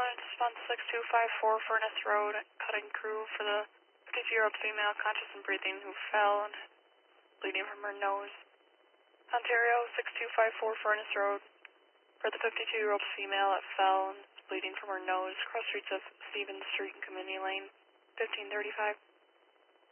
response 6254 Furnace Road, cutting crew for the 52-year-old female conscious and breathing who fell and bleeding from her nose. Ontario 6254 Furnace Road, for the 52-year-old female that fell and bleeding from her nose, cross streets of Stevens Street and Community Lane, 1535.